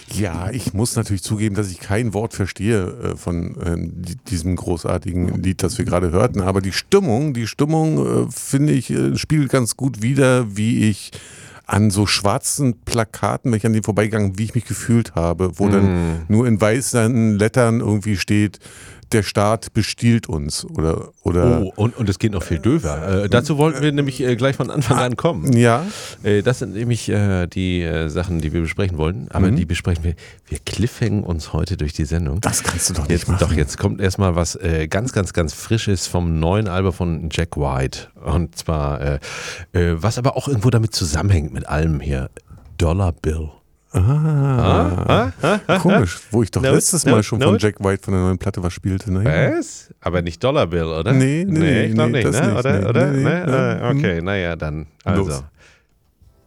Ja, ich muss natürlich zugeben, dass ich kein Wort verstehe von diesem großartigen Lied, das wir gerade hörten. Aber die Stimmung, finde ich, spiegelt ganz gut wider, wie ich an so schwarzen Plakaten, wenn ich an denen vorbeigegangen, wie ich mich gefühlt habe, wo dann nur in weißen Lettern irgendwie steht, der Staat bestiehlt uns oder Oh, und es geht noch viel döver. Dazu wollten wir nämlich gleich von Anfang an kommen. Ja. Das sind nämlich die Sachen, die wir besprechen wollen. Aber die besprechen wir. Wir cliffhangen uns heute durch die Sendung. Das kannst du doch nicht machen. Doch, jetzt kommt erstmal was ganz, ganz, ganz Frisches vom neuen Album von Jack White. Und zwar, was aber auch irgendwo damit zusammenhängt mit allem hier. Dollar Bill. Komisch, wo ich doch letztes Mal schon von Jack White von der neuen Platte was spielte. Naja. Was? Aber nicht Dollar Bill, oder? Nee, ich glaube nicht, das ne? nicht. Oder? Nee. Okay, naja, dann. Also. Los.